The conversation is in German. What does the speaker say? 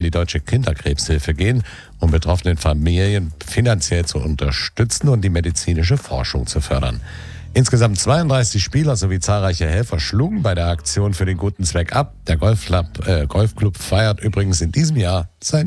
die Deutsche Kinderkrebshilfe gehen, um betroffenen Familien finanziell zu unterstützen und die medizinische Forschung zu fördern. Insgesamt 32 Spieler sowie zahlreiche Helfer schlugen bei der Aktion für den guten Zweck ab. Der Golfclub feiert übrigens in diesem Jahr sein